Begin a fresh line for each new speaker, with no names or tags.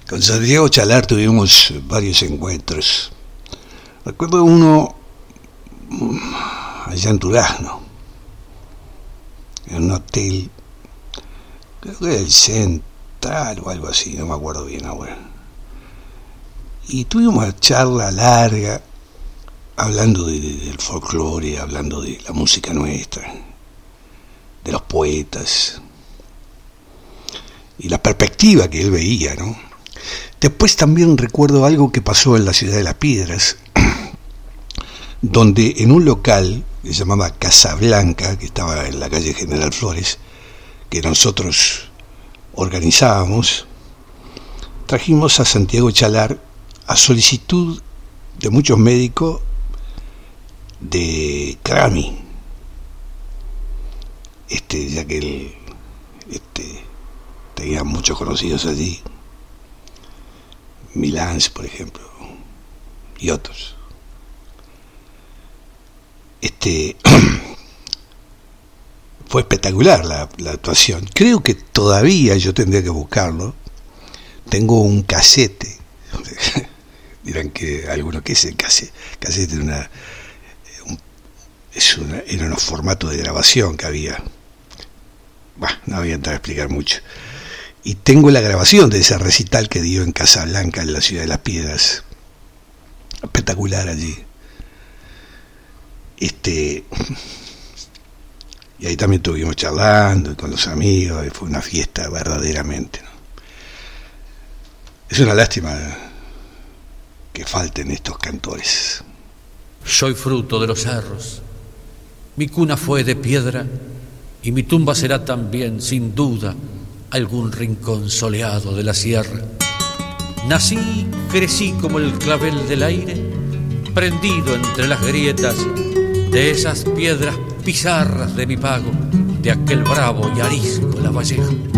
Con Santiago Chalar tuvimos varios encuentros. Recuerdo uno allá en Durazno, en un hotel, creo que era el Central o algo así, no me acuerdo bien ahora. Y tuvimos una charla larga, hablando del folclore, hablando de la música nuestra, de los poetas, y la perspectiva que él veía, ¿no? Después también recuerdo algo que pasó en la ciudad de Las Piedras, donde en un local que se llamaba Casa Blanca, que estaba en la calle General Flores, que nosotros organizábamos, trajimos a Santiago Chalar a solicitud de muchos médicos de Crami, ya que él tenía muchos conocidos allí, Milans, por ejemplo, y otros. Fue espectacular la actuación. Creo que todavía yo tendría que buscarlo. Tengo un casete. Dirán que algunos, ¿qué es el casete? Casete era unos formatos de grabación que había. No voy a entrar a explicar mucho. Y tengo la grabación de ese recital que dio en Casablanca, en la ciudad de Las Piedras. Espectacular allí. Y ahí también estuvimos charlando con los amigos, y fue una fiesta verdaderamente, ¿no? Es una lástima que falten estos cantores.
Soy fruto de los cerros, mi cuna fue de piedra, y mi tumba será también, sin duda, algún rincón soleado de la sierra. Nací, crecí como el clavel del aire, prendido entre las grietas de esas piedras pizarras de mi pago, de aquel bravo y arisco La Valleja.